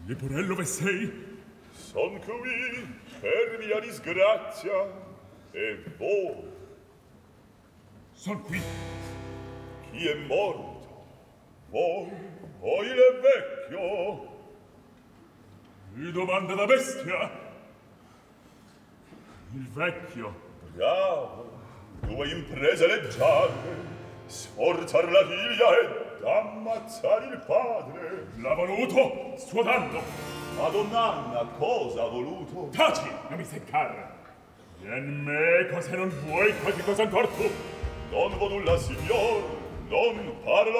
Leporello, ve sei? Son qui per mia disgrazia. E voi? Son qui. Chi è morto? Voi o il vecchio? Mi domanda da bestia. Il vecchio. Bravo. Tua impresa leggiadre. Sforzar la figlia ed ammazzare il padre. L'ha voluto, suo danno. Madonnanna, cosa ha voluto? Taci, non mi seccar. Vien meco se non vuoi qualche cosa ancor tu. Non vo nulla, signor. Non parlo.